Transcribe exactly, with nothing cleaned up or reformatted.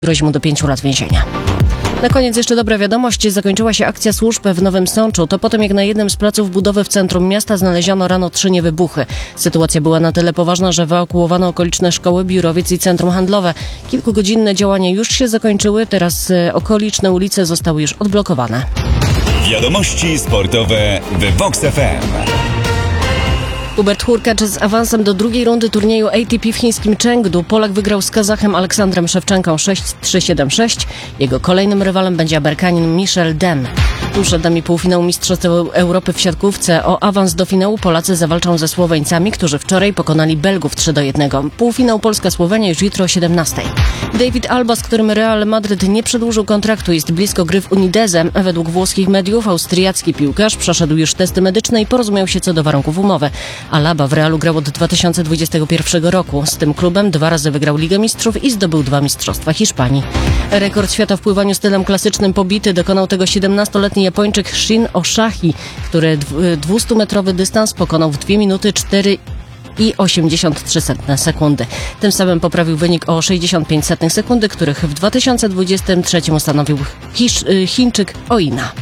Grozi mu do pięciu lat więzienia. Na koniec jeszcze dobra wiadomość. Zakończyła się akcja służb w Nowym Sączu. To potem, jak na jednym z placów budowy w centrum miasta znaleziono rano trzy niewybuchy. Sytuacja była na tyle poważna, że ewakuowano okoliczne szkoły, biurowiec i centrum handlowe. Kilkugodzinne działania już się zakończyły. Teraz okoliczne ulice zostały już odblokowane. Wiadomości sportowe w Vox F M. Hubert Hurkacz z awansem do drugiej rundy turnieju A T P w chińskim Chengdu. Polak wygrał z Kazachem Aleksandrem Szewczenką sześć trzy siedem sześć. Jego kolejnym rywalem będzie Amerykanin Michel Dem. Tuż przed nami półfinał Mistrzostw Europy w siatkówce. O awans do finału Polacy zawalczą ze Słoweńcami, którzy wczoraj pokonali Belgów trzy do jednego. Półfinał Polska-Słowenia już jutro o siedemnastej. David Alba, z którym Real Madryt nie przedłużył kontraktu, jest blisko gry w Unideze. Według włoskich mediów austriacki piłkarz przeszedł już testy medyczne i porozumiał się co do warunków umowy. Alaba w Realu grał od dwa tysiące dwudziestego pierwszego roku. Z tym klubem dwa razy wygrał Ligę Mistrzów i zdobył dwa mistrzostwa Hiszpanii. Rekord świata w pływaniu stylem klasycznym pobity dokonał tego siedemnastoletni Japończyk Shin Osaki, który dwustumetrowy dystans pokonał w dwie minuty cztery i osiemdziesiąt trzy sekundy. Tym samym poprawił wynik o sześćdziesiąt pięć sekundy, których w dwa tysiące dwudziestym trzecim ustanowił Chińczyk Oina.